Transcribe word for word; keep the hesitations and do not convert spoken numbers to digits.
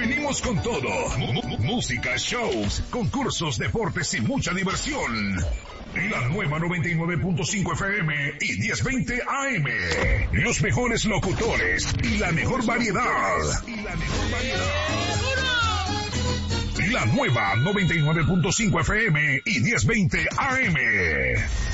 Venimos con todo. M- música, shows, concursos, deportes y mucha diversión. La nueva noventa y nueve punto cinco F M y diez veinte A M. Los mejores locutores y la mejor variedad. Y la mejor variedad. La nueva noventa y nueve punto cinco F M y diez veinte A M.